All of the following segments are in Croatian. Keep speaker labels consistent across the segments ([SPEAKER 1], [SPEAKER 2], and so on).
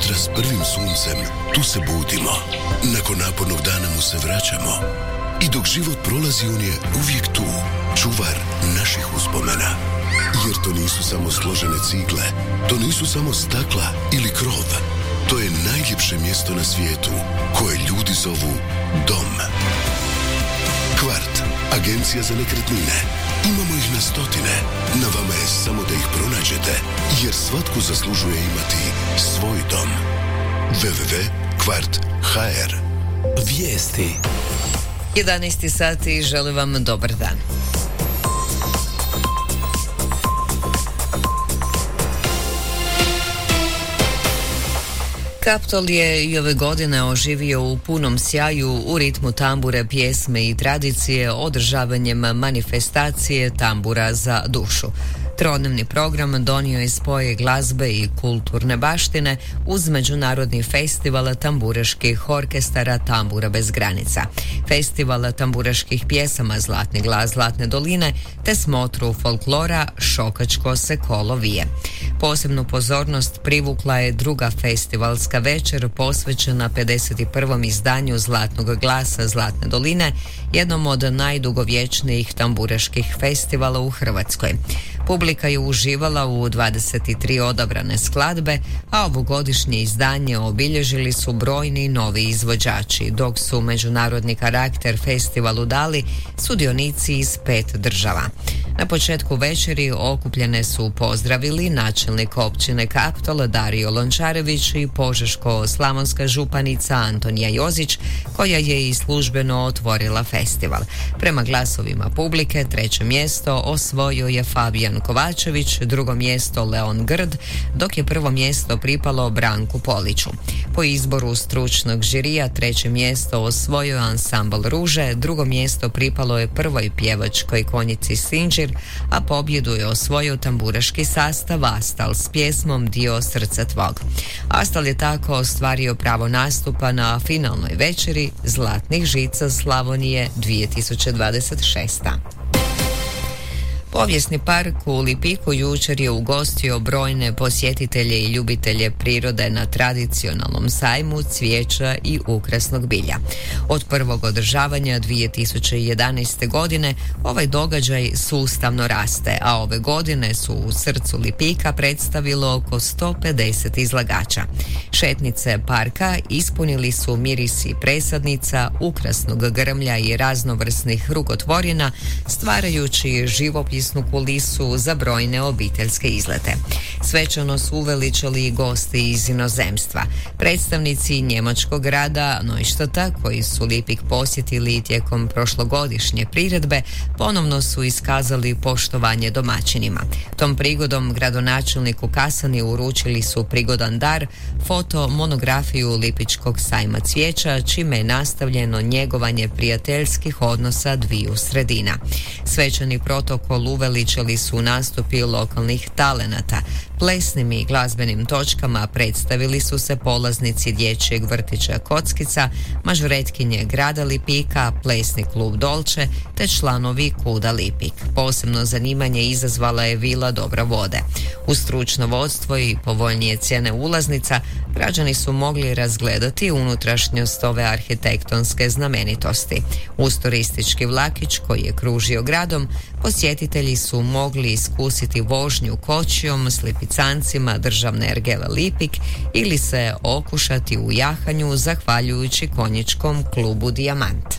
[SPEAKER 1] jutra s prvim suncem, tu se budimo. Nakon napornog dana mu se vraćamo. I dok život prolazi, on je uvijek tu, čuvar naših uspomena. Jer to nisu samo složene cigle, to nisu samo stakla ili krov. To je najljepše mjesto na svijetu, koje ljudi zovu dom. Kvart, agencija za nekretnine. Imamo ih na stotine. Na vama je samo da ih pronađete, jer svatko zaslužuje imati svoj dom. www.kvart.hr.
[SPEAKER 2] Vijesti.
[SPEAKER 3] 11 sati, želim vam dobar dan. Kaptol je i ove godine oživio u punom sjaju u ritmu tambure, pjesme i tradicije održavanjem manifestacije Tambura za dušu. Trodnevni program donio je spoje glazbe i kulturne baštine uz međunarodni festival tamburaških orkestara Tambura bez granica, festival tamburaških pjesama Zlatni glas Zlatne doline te smotru folklora Šokačko se kolo vije. Posebnu pozornost privukla je druga festivalska večer posvećena 51. izdanju Zlatnog glasa Zlatne doline, jednom od najdugovječnijih tamburaških festivala u Hrvatskoj. Publika je uživala u 23 odabrane skladbe, a ovogodišnje izdanje obilježili su brojni novi izvođači, dok su međunarodni karakter festivalu dali sudionici iz 5 država. Na početku večeri okupljene su pozdravili načelnik općine Kaptol Dario Lončarević i požeško-slavonska županica Antonija Jozić, koja je i službeno otvorila festival. Prema glasovima publike, 3. mjesto osvojio je Fabijan Kovačević, 2. mjesto Leon Grd, dok je 1. mjesto pripalo Branku Poliću. Po izboru stručnog žirija 3. mjesto osvojio je ansambl Ruže, 2. mjesto pripalo je prvoj pjevačkoj konjici Sinđir, a pobjedu je osvojio tamburaški sastav Astal s pjesmom Dio srca tvog. Astal je tako ostvario pravo nastupa na finalnoj večeri Zlatnih žica Slavonije 2026. Povijesni park u Lipiku jučer je ugostio brojne posjetitelje i ljubitelje prirode na tradicionalnom sajmu cvijeća i ukrasnog bilja. Od prvog održavanja 2011. godine ovaj događaj sustavno raste, a ove godine su u srcu Lipika predstavilo oko 150 izlagača. Šetnice parka ispunili su mirisi presadnica, ukrasnog grmlja i raznovrsnih rukotvorina, stvarajući živopisnu kulisu za brojne obiteljske izlete. Svečano su uveličali i gosti iz inozemstva. Predstavnici njemačkog grada Neuštata, koji su Lipik posjetili tijekom prošlogodišnje priredbe, ponovno su iskazali poštovanje domaćinima. Tom prigodom gradonačelniku Kasani uručili su prigodan dar, fotomonografiju Lipičkog sajma cvijeća, čime je nastavljeno njegovanje prijateljskih odnosa dviju sredina. Svečani protokol uveličali su nastupi lokalnih talenata. Plesnim i glazbenim točkama predstavili su se polaznici dječjeg vrtića Kockica, mažoretkinje grada Lipika, plesni klub Dolče te članovi Kuda Lipik. Posebno zanimanje izazvala je Vila Dobra vode. Uz stručno vodstvo i povoljnije cijene ulaznica, građani su mogli razgledati unutrašnjost ove arhitektonske znamenitosti. Uz turistički vlakić koji je kružio gradom, posjetitelji su mogli iskusiti vožnju kočijom s lipicancima državne ergele Lipik ili se okušati u jahanju zahvaljujući konjičkom klubu Dijamant.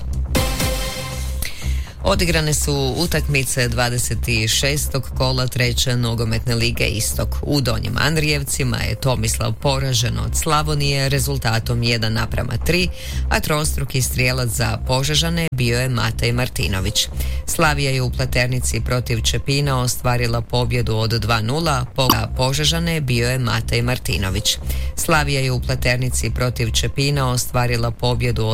[SPEAKER 3] Odigrane su utakmice 26. kola 3. nogometne lige Istok. U Donjim Andrijevcima je Tomislav poražen od Slavonije rezultatom 1:3, a trostruki strijelac za Požežane bio je Matej Martinović. Slavija je u Pleternici protiv Čepina ostvarila pobjedu od 2:0, a Požežane bio je Matej Martinović. Slavija je u Pleternici protiv Čepina ostvarila pobjedu od